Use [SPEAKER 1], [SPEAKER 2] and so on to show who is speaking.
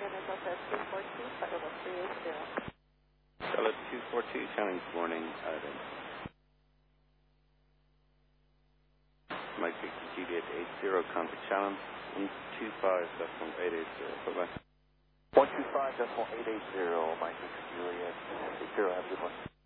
[SPEAKER 1] Charlotte 242, flight level 380.
[SPEAKER 2] Charlotte 242, challenge warning, then. Mike Victor Juliet 80, contact challenge 125.880, bye-bye.
[SPEAKER 3] 125.880, Mike Victor Juliet 80, have a good one.